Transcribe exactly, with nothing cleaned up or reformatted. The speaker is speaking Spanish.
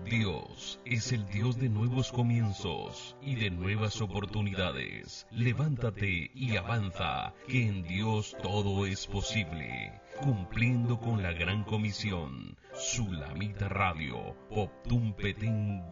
Dios es el Dios de nuevos comienzos y de nuevas oportunidades. Levántate y avanza, que en Dios todo es posible. Cumpliendo con la gran comisión, Sulamita Radio, Poptum Petén